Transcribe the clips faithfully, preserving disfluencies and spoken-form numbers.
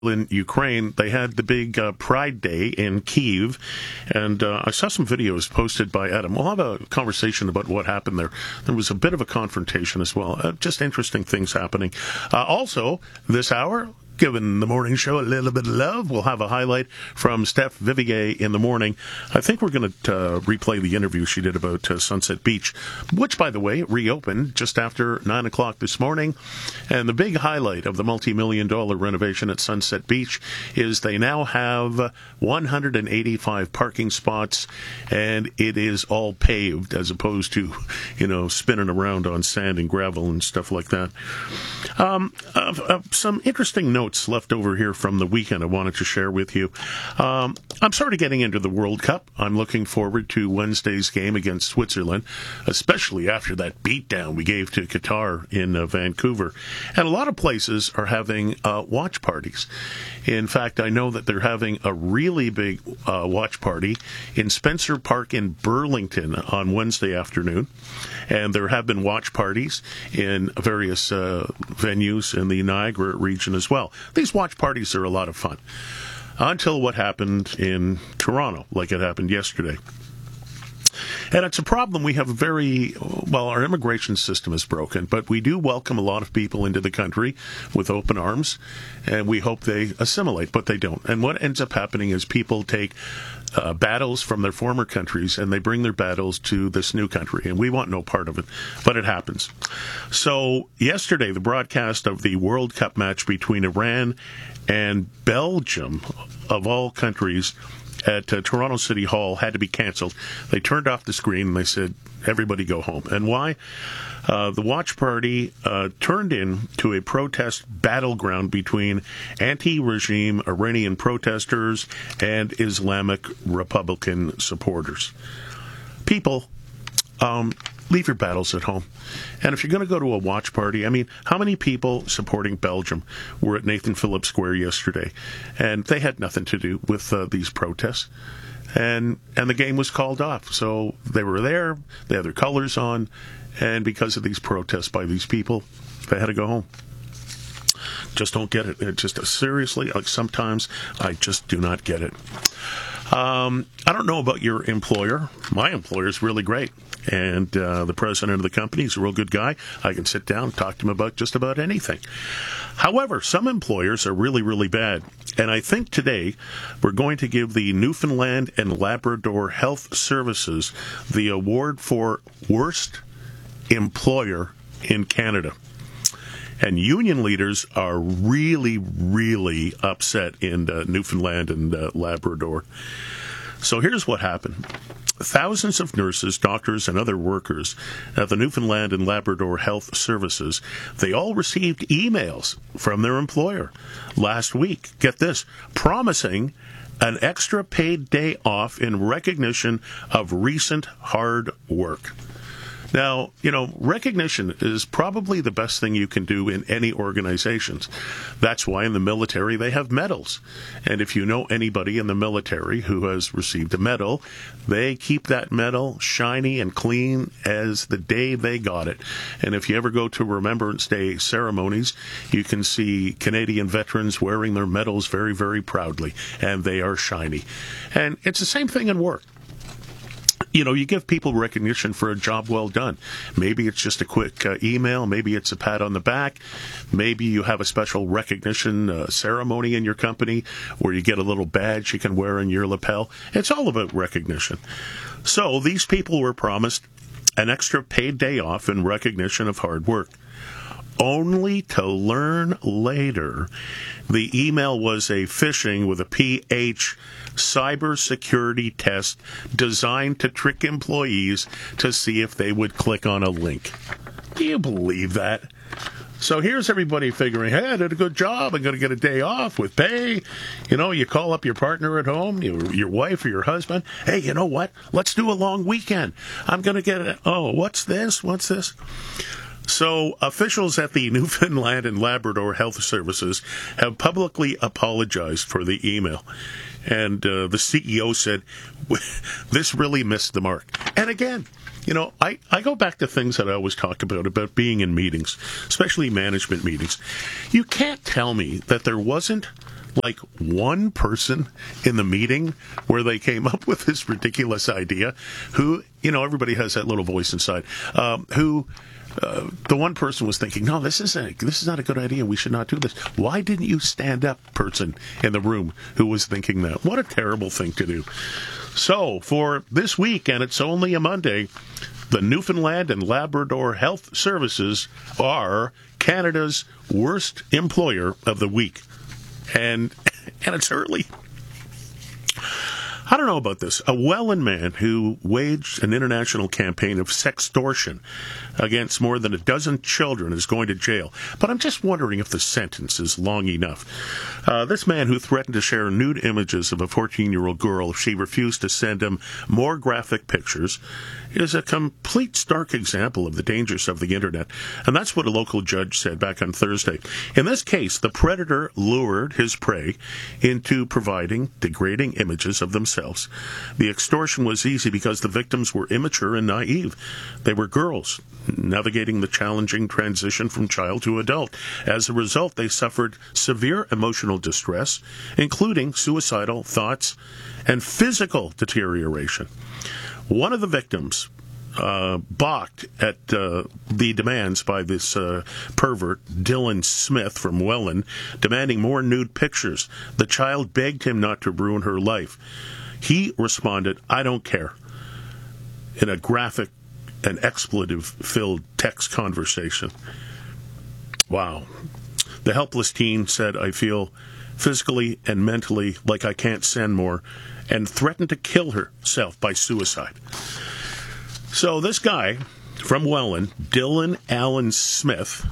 in Ukraine, they had the big uh, Pride Day in Kyiv, and uh, I saw some videos posted by Adam. We'll have a conversation about what happened there. There was a bit of a confrontation as well. Uh, just interesting things happening. Uh, also, this hour, giving the morning show a little bit of love, we'll have a highlight from Steph Vivier in the morning. I think we're going to uh, replay the interview she did about uh, Sunset Beach, which, by the way, reopened just after nine o'clock this morning. And the big highlight of the multi-million dollar renovation at Sunset Beach is they now have one hundred eighty-five parking spots, and it is all paved as opposed to, you know, spinning around on sand and gravel and stuff like that. Um, uh, uh, some interesting notes left over here from the weekend I wanted to share with you. Um, I'm sort of getting into the World Cup. I'm looking forward to Wednesday's game against Switzerland, especially after that beatdown we gave to Qatar in uh, Vancouver. And a lot of places are having uh, watch parties. In fact, I know that they're having a really big uh, watch party in Spencer Park in Burlington on Wednesday afternoon. And there have been watch parties in various uh, venues in the Niagara region as well. These watch parties are a lot of fun. Until what happened in Toronto, like it happened yesterday. And it's a problem. We have a very, well, our immigration system is broken, but we do welcome a lot of people into the country with open arms, and we hope they assimilate, but they don't. And what ends up happening is people take uh, battles from their former countries, and they bring their battles to this new country, and we want no part of it, but it happens. So yesterday, the broadcast of the World Cup match between Iran and Belgium, of all countries, at uh, Toronto City Hall had to be canceled. They turned off the screen and they said, everybody go home. And why? Uh, the watch party uh, turned into a protest battleground between anti-regime Iranian protesters and Islamic Republican supporters. People, um, leave your battles at home. And if you're going to go to a watch party, I mean, how many people supporting Belgium were at Nathan Phillips Square yesterday? And they had nothing to do with uh, these protests. And and the game was called off. So they were there, they had their colors on, and because of these protests by these people, they had to go home. Just don't get it. It just uh, seriously, like sometimes I just do not get it. Um, I don't know about your employer. My employer is really great. And uh, the president of the company is a real good guy. I can sit down and talk to him about just about anything. However, some employers are really, really bad. And I think today we're going to give the Newfoundland and Labrador Health Services the award for Worst Employer in Canada. And union leaders are really, really upset in uh, Newfoundland and uh, Labrador. So here's what happened. Thousands of nurses, doctors, and other workers at the Newfoundland and Labrador Health Services, they all received emails from their employer last week, get this, promising an extra paid day off in recognition of recent hard work. Now, you know, recognition is probably the best thing you can do in any organizations. That's why in the military they have medals. And if you know anybody in the military who has received a medal, they keep that medal shiny and clean as the day they got it. And if you ever go to Remembrance Day ceremonies, you can see Canadian veterans wearing their medals very, very proudly, and they are shiny. And it's the same thing in work. You know, you give people recognition for a job well done. Maybe it's just a quick uh, email. Maybe it's a pat on the back. Maybe you have a special recognition uh, ceremony in your company where you get a little badge you can wear in your lapel. It's all about recognition. So these people were promised an extra paid day off in recognition of hard work, only to learn later the email was a phishing with a P H cybersecurity test designed to trick employees to see if they would click on a link. Do you believe that? So here's everybody figuring, hey, I did a good job. I'm going to get a day off with pay. You know, you call up your partner at home, your, your wife or your husband. Hey, you know what? Let's do a long weekend. I'm going to get it. Oh, what's this? What's this? So officials at the Newfoundland and Labrador Health Services have publicly apologized for the email. And uh, the C E O said, this really missed the mark. And again, you know, I, I go back to things that I always talk about, about being in meetings, especially management meetings. You can't tell me that there wasn't like one person in the meeting where they came up with this ridiculous idea, who, you know, everybody has that little voice inside, um, who... Uh, the one person was thinking, no, this isn't, this is not a good idea. We should not do this. Why didn't you stand up, person in the room who was thinking that? What a terrible thing to do. So, for this week, and it's only a Monday, the Newfoundland and Labrador Health Services are Canada's worst employer of the week. And, and it's early. I don't know about this. A Welland man who waged an international campaign of sextortion against more than a dozen children is going to jail. But I'm just wondering if the sentence is long enough. Uh, this man who threatened to share nude images of a fourteen-year-old girl if she refused to send him more graphic pictures is a complete stark example of the dangers of the internet. And that's what a local judge said back on Thursday. In this case, the predator lured his prey into providing degrading images of themselves. The extortion was easy because the victims were immature and naive. They were girls, navigating the challenging transition from child to adult. As a result, they suffered severe emotional distress, including suicidal thoughts and physical deterioration. One of the victims uh, balked at uh, the demands by this uh, pervert, Dylan Smith from Welland, demanding more nude pictures. The child begged him not to ruin her life. He responded, "I don't care," in a graphic and expletive-filled text conversation. Wow. The helpless teen said, "I feel physically and mentally like I can't send more," and threatened to kill herself by suicide. So this guy from Welland, Dylan Allen Smith,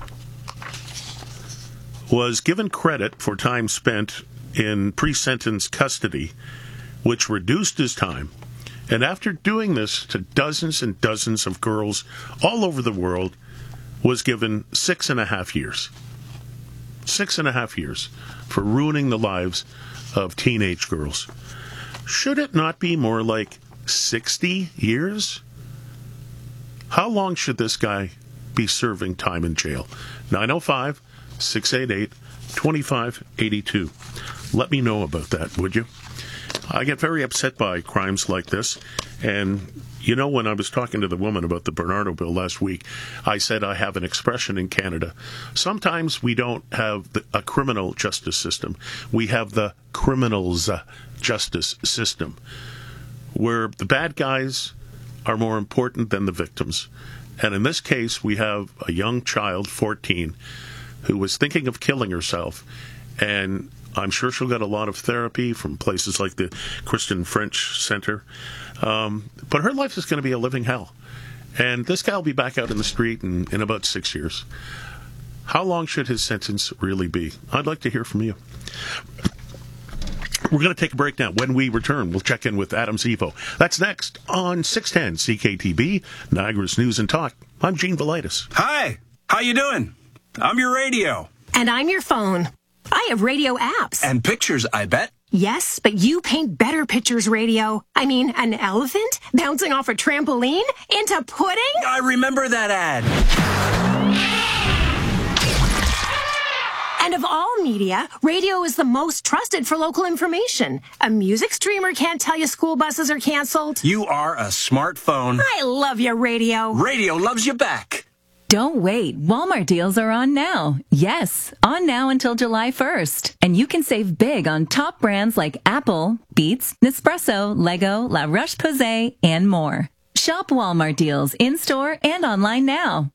was given credit for time spent in pre-sentence custody, which reduced his time. And after doing this to dozens and dozens of girls all over the world, was given six and a half years. Six and a half years for ruining the lives of teenage girls. Should it not be more like sixty years? How long should this guy be serving time in jail? nine oh five, six eight eight, two five eight two. Let me know about that, would you? I get very upset by crimes like this. And, you know, when I was talking to the woman about the Bernardo bill last week, I said I have an expression in Canada. Sometimes we don't have the, a criminal justice system. We have the criminals' justice system, where the bad guys are more important than the victims. And in this case, we have a young child, fourteen, who was thinking of killing herself. And I'm sure she'll get a lot of therapy from places like the Kristen French Center. Um, but her life is going to be a living hell. And this guy will be back out in the street in, in about six years. How long should his sentence really be? I'd like to hear from you. We're going to take a break now. When we return, we'll check in with Adam Zivo. That's next on six ten C K T B, Niagara's News and Talk. I'm Gene Velitis. Hi, how you doing? I'm your radio. And I'm your phone. I have radio apps. And pictures, I bet. Yes, but you paint better pictures, radio. I mean, an elephant bouncing off a trampoline into pudding? I remember that ad. And of all media, radio is the most trusted for local information. A music streamer can't tell you school buses are canceled. You are a smartphone. I love your radio. Radio loves you back. Don't wait. Walmart deals are on now. Yes, on now until July first. And you can save big on top brands like Apple, Beats, Nespresso, Lego, La Roche-Posay, and more. Shop Walmart deals in-store and online now.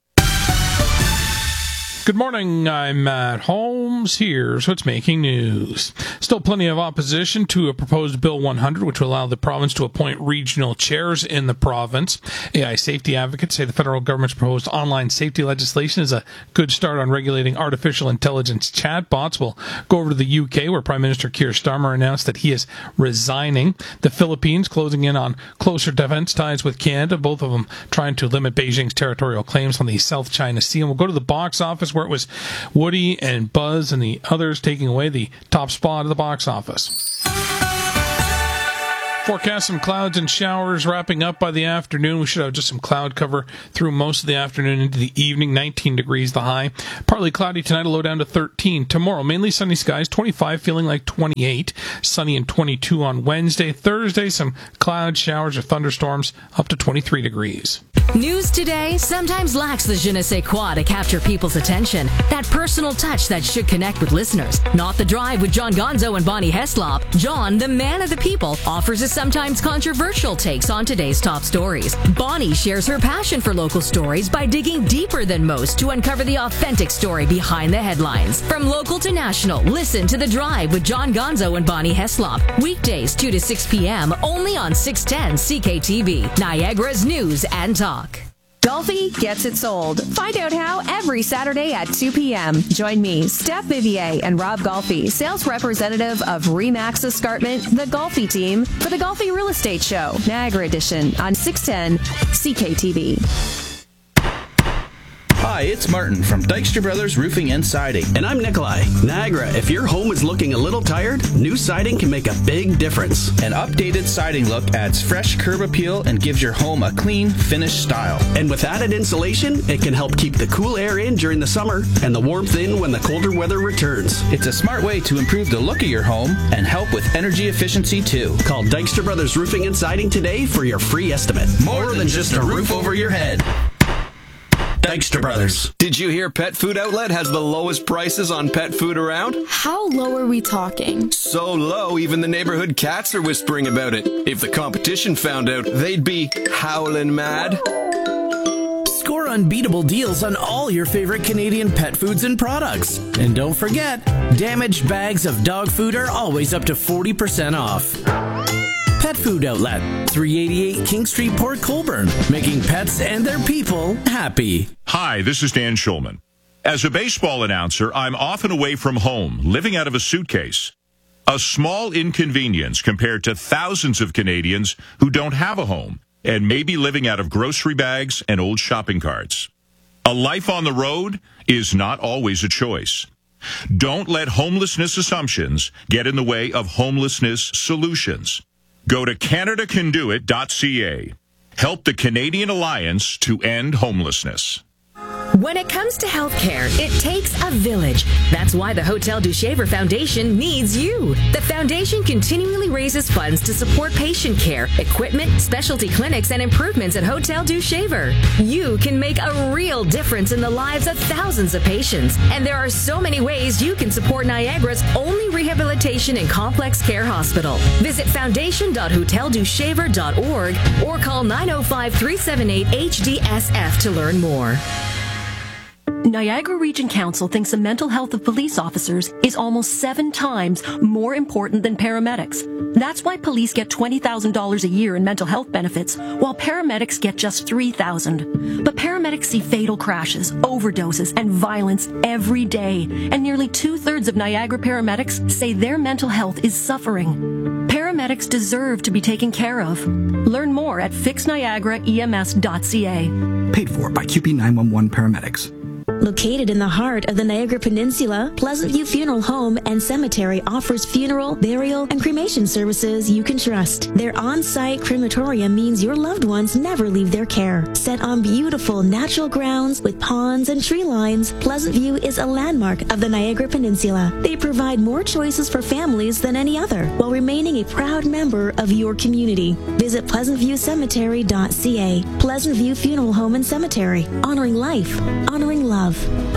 Good morning, I'm Matt Holmes. Here's what's making news. Still plenty of opposition to a proposed Bill one hundred, which will allow the province to appoint regional chairs in the province. A I safety advocates say the federal government's proposed online safety legislation is a good start on regulating artificial intelligence chatbots. We'll go over to the U K, where Prime Minister Keir Starmer announced that he is resigning. The Philippines closing in on closer defense ties with Canada, both of them trying to limit Beijing's territorial claims on the South China Sea. And we'll go to the box office, where it was Woody and Buzz and the others taking away the top spot of the box office. Forecast some clouds and showers wrapping up by the afternoon. We should have just some cloud cover through most of the afternoon into the evening. nineteen degrees the high. Partly cloudy tonight, a low down to thirteen. Tomorrow, mainly sunny skies, twenty-five, feeling like twenty-eight. Sunny and twenty-two on Wednesday. Thursday, some cloud showers or thunderstorms up to twenty-three degrees. News today sometimes lacks the je ne sais quoi to capture people's attention. That personal touch that should connect with listeners. Not The Drive with John Gonzo and Bonnie Heslop. John, the man of the people, offers his sometimes controversial takes on today's top stories. Bonnie shares her passion for local stories by digging deeper than most to uncover the authentic story behind the headlines. From local to national, listen to The Drive with John Gonzo and Bonnie Heslop. Weekdays two to six p.m. only on six ten C K T V, Niagara's News and Talk. Golfi gets it sold. Find out how every Saturday at two p.m. Join me, Steph Vivier, and Rob Golfi, sales representative of Remax Escarpment, the Golfi team, for the Golfi Real Estate Show, Niagara Edition, on six ten C K T V. Hi, it's Martin from Dykstra Brothers Roofing and Siding. And I'm Nikolai. Niagara, if your home is looking a little tired, new siding can make a big difference. An updated siding look adds fresh curb appeal and gives your home a clean, finished style. And with added insulation, it can help keep the cool air in during the summer and the warmth in when the colder weather returns. It's a smart way to improve the look of your home and help with energy efficiency too. Call Dykstra Brothers Roofing and Siding today for your free estimate. More, More than, than just a roof over your head. Dykstra Brothers. Did you hear Pet Food Outlet has the lowest prices on pet food around? How low are we talking? So low, even the neighborhood cats are whispering about it. If the competition found out, they'd be howling mad. Score unbeatable deals on all your favorite Canadian pet foods and products. And don't forget, damaged bags of dog food are always up to forty percent off. Pet Food Outlet, three eighty-eight King Street, Port Colborne, making pets and their people happy. Hi, this is Dan Schulman. As a baseball announcer, I'm often away from home, living out of a suitcase. A small inconvenience compared to thousands of Canadians who don't have a home and may be living out of grocery bags and old shopping carts. A life on the road is not always a choice. Don't let homelessness assumptions get in the way of homelessness solutions. Go to Canada Can Do It dot C A. Help the Canadian Alliance to End Homelessness. When it comes to healthcare, it takes a village. That's why the Hotel du Shaver Foundation needs you. The foundation continually raises funds to support patient care, equipment, specialty clinics, and improvements at Hotel du Shaver. You can make a real difference in the lives of thousands of patients. And there are so many ways you can support Niagara's only rehabilitation and complex care hospital. Visit foundation dot hotel du shaver dot org or call nine oh five, three seven eight, H D S F to learn more. Niagara Region Council thinks the mental health of police officers is almost seven times more important than paramedics. That's why police get twenty thousand dollars a year in mental health benefits, while paramedics get just three thousand dollars. But paramedics see fatal crashes, overdoses, and violence every day, and nearly two-thirds of Niagara paramedics say their mental health is suffering. Paramedics deserve to be taken care of. Learn more at fix niagara E M S dot C A. Paid for by Q P nine one one Paramedics. Located in the heart of the Niagara Peninsula, Pleasant View Funeral Home and Cemetery offers funeral, burial, and cremation services you can trust. Their on-site crematorium means your loved ones never leave their care. Set on beautiful natural grounds with ponds and tree lines, Pleasant View is a landmark of the Niagara Peninsula. They provide more choices for families than any other, while remaining a proud member of your community. Visit pleasant view cemetery dot C A. Pleasant View Funeral Home and Cemetery. Honoring life. Honoring love.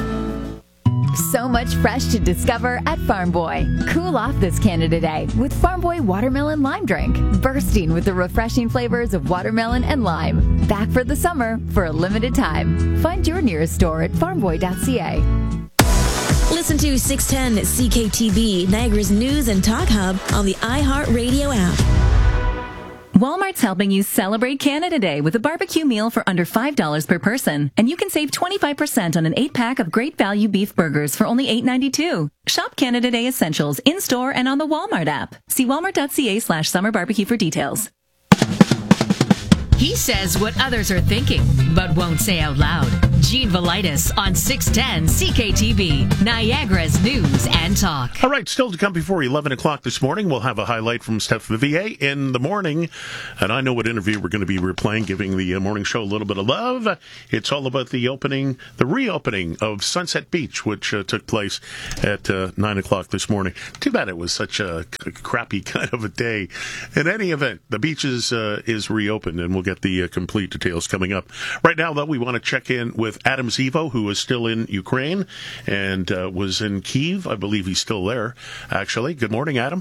So much fresh to discover at Farm Boy. Cool off this Canada Day with Farm Boy Watermelon Lime Drink, bursting with the refreshing flavors of watermelon and lime. Back for the summer for a limited time. Find your nearest store at farm boy dot C A. Listen to six ten C K T V, Niagara's News and Talk Hub on the iHeartRadio app. Walmart's helping you celebrate Canada Day with a barbecue meal for under five dollars per person. And you can save twenty-five percent on an eight-pack of great value beef burgers for only eight ninety-two. Shop Canada Day essentials in-store and on the Walmart app. See walmart dot C A slash summer barbecue for details. He says what others are thinking, but won't say out loud. Gene Velitis on six ten C K T V, Niagara's News and Talk. All right, still to come before eleven o'clock this morning, we'll have a highlight from Steph Vivier in the morning. And I know what interview we're going to be replaying, giving the uh, morning show a little bit of love. It's all about the opening, the reopening of Sunset Beach, which uh, took place at uh, nine o'clock this morning. Too bad it was such a c- crappy kind of a day. In any event, the beach is, uh, is reopened, and we'll get the uh, complete details coming up. Right now, though, we want to check in with Adam Zivo, who is still in Ukraine and uh, was in Kyiv. I believe he's still there, actually. Good morning, Adam.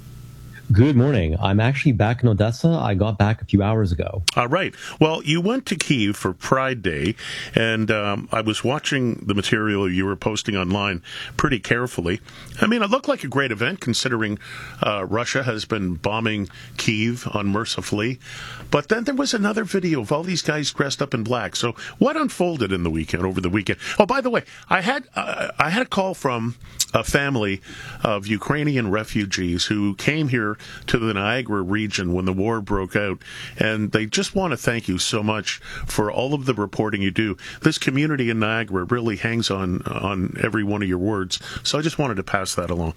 Good morning. I'm actually back in Odessa. I got back a few hours ago. All right. Well, you went to Kyiv for Pride Day, and um, I was watching the material you were posting online pretty carefully. I mean, it looked like a great event, considering uh, Russia has been bombing Kyiv unmercifully. But then there was another video of all these guys dressed up in black. So what unfolded in the weekend, over the weekend? Oh, by the way, I had uh, I had a call from a family of Ukrainian refugees who came here to the Niagara region when the war broke out, and they just want to thank you so much for all of the reporting you do. This community in Niagara really hangs on on every one of your words, so I just wanted to pass that along.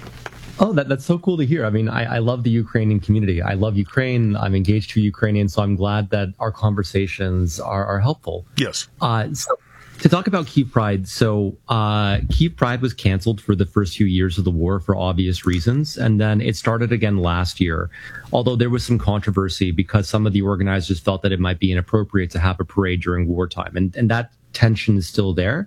Oh, that, that's so cool to hear. I mean, I, I love the Ukrainian community. I love Ukraine. I'm engaged to Ukrainian, so I'm glad that our conversations are, are helpful. Yes. Uh, so to talk about Kyiv Pride, so uh, Kyiv Pride was canceled for the first few years of the war for obvious reasons, and then it started again last year, although there was some controversy because some of the organizers felt that it might be inappropriate to have a parade during wartime, and, and that tension is still there.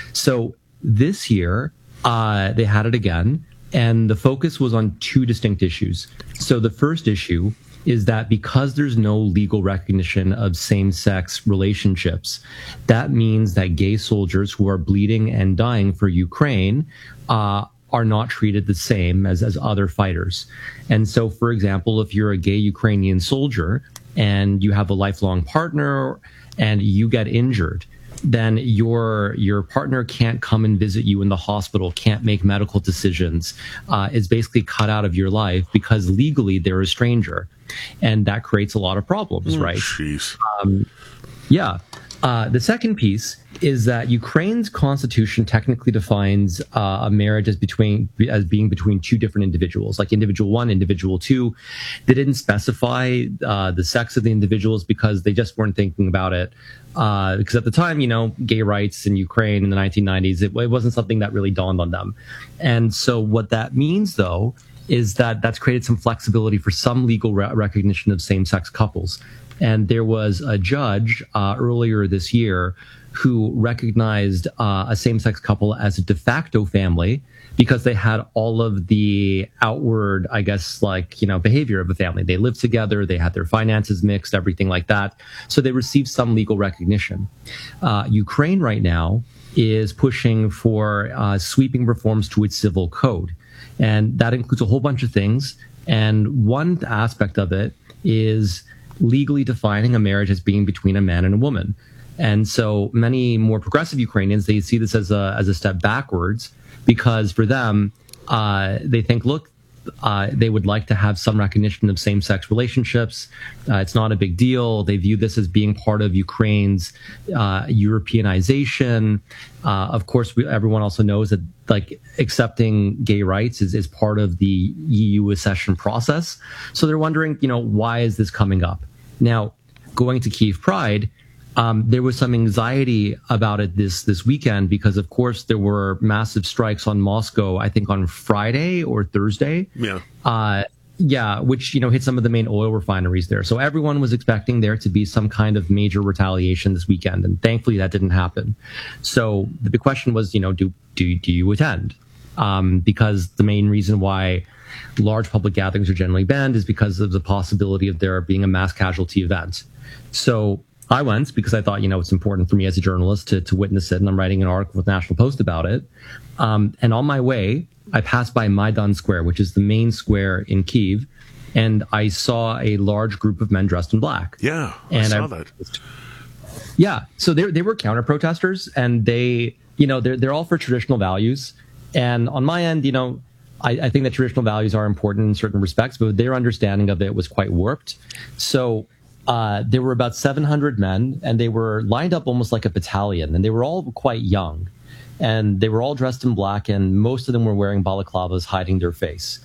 So this year, uh, they had it again, and the focus was on two distinct issues. So the first issue is that because there's no legal recognition of same-sex relationships, that means that gay soldiers who are bleeding and dying for Ukraine uh, are not treated the same as, as other fighters. And so, for example, if you're a gay Ukrainian soldier and you have a lifelong partner and you get injured, then your your partner can't come and visit you in the hospital, can't make medical decisions, uh, is basically cut out of your life because legally they're a stranger. And that creates a lot of problems, Oh, right? Jeez. Um, yeah. Uh, the second piece is that Ukraine's constitution technically defines uh, a marriage as between as being between two different individuals, like individual one, individual two. They didn't specify uh, the sex of the individuals because they just weren't thinking about it. Uh, because at the time, you know, gay rights in Ukraine in the nineteen nineties, it, it wasn't something that really dawned on them. And so what that means, though, is that that's created some flexibility for some legal re- recognition of same-sex couples. And there was a judge uh, earlier this year who recognized uh, a same-sex couple as a de facto family because they had all of the outward, I guess, like, you know, behavior of a family. They lived together, they had their finances mixed, everything like that. So they received some legal recognition. Uh, Ukraine right now is pushing for uh, sweeping reforms to its civil code. And that includes a whole bunch of things. And one aspect of it is legally defining a marriage as being between a man and a woman. And so many more progressive Ukrainians, they see this as a as a step backwards because for them, uh, they think, look, uh, they would like to have some recognition of same-sex relationships. Uh, it's not a big deal. They view this as being part of Ukraine's uh, Europeanization. Uh, of course, we, everyone also knows that like accepting gay rights is, is part of the E U accession process. So they're wondering, you know, why is this coming up? Now, going to Kyiv Pride, Um, there was some anxiety about it this this weekend because, of course, there were massive strikes on Moscow, I think on Friday or Thursday. Yeah. Uh, yeah, which, you know, hit some of the main oil refineries there. So everyone was expecting there to be some kind of major retaliation this weekend. And thankfully, that didn't happen. So the big question was, you know, do do, do you attend? Um, because the main reason why large public gatherings are generally banned is because of the possibility of there being a mass casualty event. So I went because I thought, you know, it's important for me as a journalist to, to witness it. And I'm writing an article with National Post about it. Um, and on my way, I passed by Maidan Square, which is the main square in Kyiv. And I saw a large group of men dressed in black. Yeah, I and saw I, that. Yeah. So they, they were counter protesters and they, you know, they're, they're all for traditional values. And on my end, you know, I, I think that traditional values are important in certain respects, but their understanding of it was quite warped. So uh, there were about seven hundred men, and they were lined up almost like a battalion, and they were all quite young. And they were all dressed in black, and most of them were wearing balaclavas hiding their face.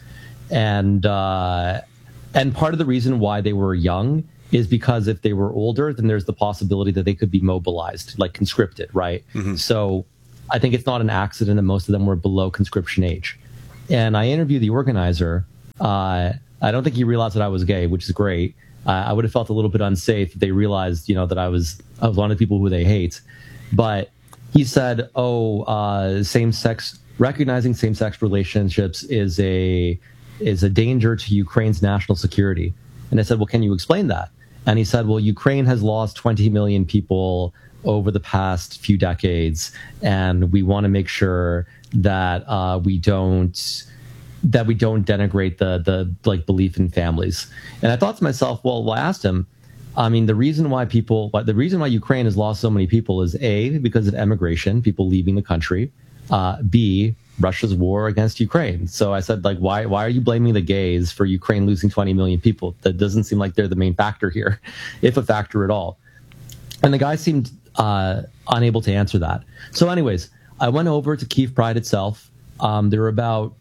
And uh, and part of the reason why they were young is because if they were older, then there's the possibility that they could be mobilized, like conscripted, right? Mm-hmm. So I think it's not an accident that most of them were below conscription age. And I interviewed the organizer. Uh, I don't think he realized that I was gay, which is great. Uh, I would have felt a little bit unsafe if they realized, you know, that I was, I was one of the people who they hate. But he said, oh, uh, same-sex, recognizing same-sex relationships is a is a danger to Ukraine's national security. And I said, well, can you explain that? And he said, well, Ukraine has lost twenty million people over the past few decades, and we want to make sure that uh, we don't that we don't denigrate the the like belief in families. And I thought to myself, well, well I asked him, I mean, the reason why people, the reason why Ukraine has lost so many people is A, because of emigration, people leaving the country. Uh, B, Russia's war against Ukraine. So I said, like, why, why are you blaming the gays for Ukraine losing twenty million people? That doesn't seem like they're the main factor here, if a factor at all. And the guy seemed uh, unable to answer that. So anyways, I went over to Kyiv Pride itself. Um, there were about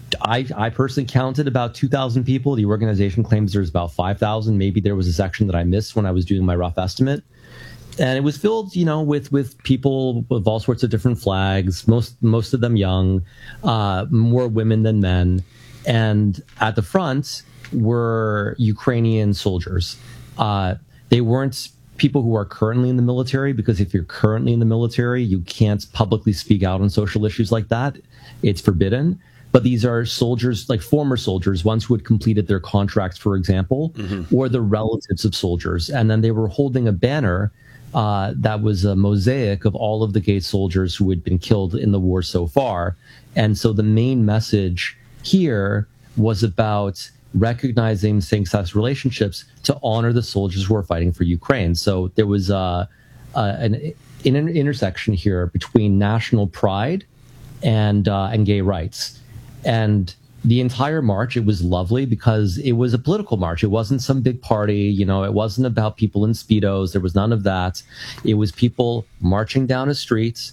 I, I personally counted about two thousand people. The organization claims there's about five thousand. Maybe there was a section that I missed when I was doing my rough estimate. And it was filled, you know, with, with people with all sorts of different flags, most most of them young, uh, more women than men. And at the front were Ukrainian soldiers. Uh, they weren't people who are currently in the military, because if you're currently in the military, you can't publicly speak out on social issues like that. It's forbidden. But these are soldiers, like former soldiers, ones who had completed their contracts, for example, mm-hmm. or the relatives of soldiers. And then they were holding a banner uh, that was a mosaic of all of the gay soldiers who had been killed in the war so far. And so the main message here was about recognizing same-sex relationships to honor the soldiers who are fighting for Ukraine. So there was uh, uh, an, an intersection here between national pride and uh, and gay rights. And the entire march, it was lovely because it was a political march. It wasn't some big party, you know, it wasn't about people in Speedos. There was none of that. It was people marching down a street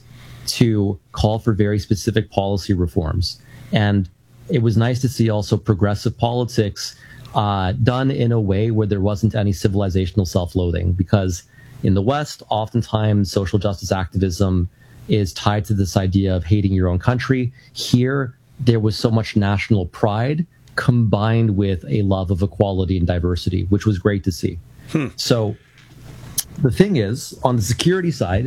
to call for very specific policy reforms. And it was nice to see also progressive politics uh, done in a way where there wasn't any civilizational self-loathing, because in the West, oftentimes social justice activism is tied to this idea of hating your own country. Here, there was so much national pride combined with a love of equality and diversity, which was great to see. Hmm. So the thing is, on the security side,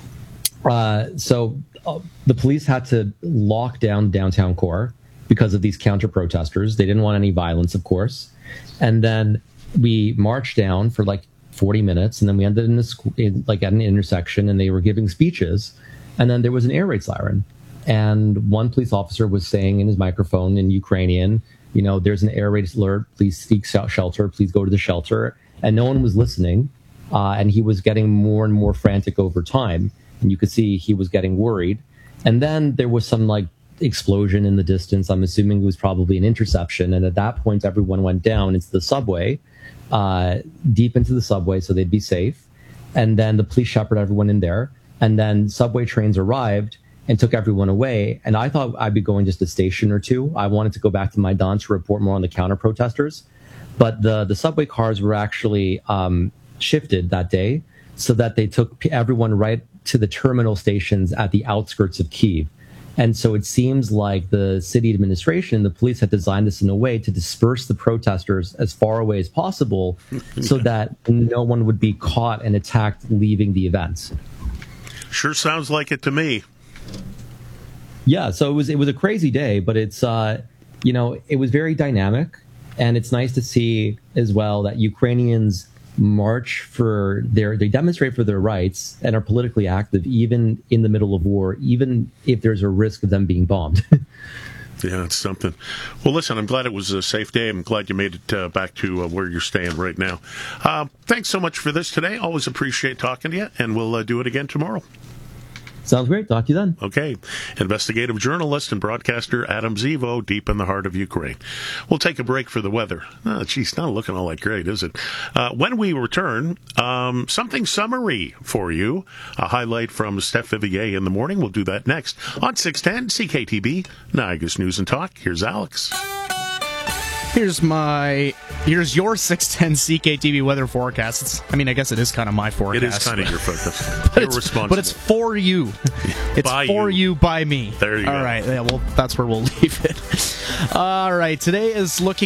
uh, so uh, the police had to lock down downtown core because of these counter-protesters. They didn't want any violence, of course. And then we marched down for like forty minutes, and then we ended in, this, in like at an intersection, and they were giving speeches. And then there was an air raid siren. And one police officer was saying in his microphone in Ukrainian, you know, there's an air raid alert, please seek shelter, please go to the shelter. And no one was listening. Uh, and he was getting more and more frantic over time. And you could see he was getting worried. And then there was some like explosion in the distance. I'm assuming it was probably an interception. And at that point, everyone went down into the subway, uh, deep into the subway so they'd be safe. And then the police shepherded everyone in there. And then subway trains arrived and took everyone away. And I thought I'd be going just a station or two. I wanted to go back to Maidan to report more on the counter-protesters. But the, the subway cars were actually um, shifted that day so that they took everyone right to the terminal stations at the outskirts of Kyiv. And so it seems like the city administration, the police had designed this in a way to disperse the protesters as far away as possible so that no one would be caught and attacked leaving the event. Sure sounds like it to me. Yeah, so it was it was a crazy day, but it's uh, you know, it was very dynamic, and it's nice to see as well that Ukrainians march for their they demonstrate for their rights and are politically active even in the middle of war, even if there's a risk of them being bombed. Yeah, it's something. Well, listen, I'm glad it was a safe day. I'm glad you made it uh, back to uh, where you're staying right now. Uh, thanks so much for this today. Always appreciate talking to you, and we'll uh, do it again tomorrow. Sounds great. Talk to you then. Okay. Investigative journalist and broadcaster Adam Zivo, deep in the heart of Ukraine. We'll take a break for the weather. Oh, geez, not looking all that great, is it? Uh, when we return, um, something summary for you. A highlight from Steph Vivier in the morning. We'll do that next on six ten C K T B, Niagara's News and Talk. Here's Alex. Here's my, here's your six ten C K T V weather forecast. It's, I mean, I guess it is kind of my forecast. It is kind of your focus. but You're it's, responsible. But it's for you. It's by for you. you, by me. There you All go. right. Yeah, well, that's where we'll leave it. All right. Today is looking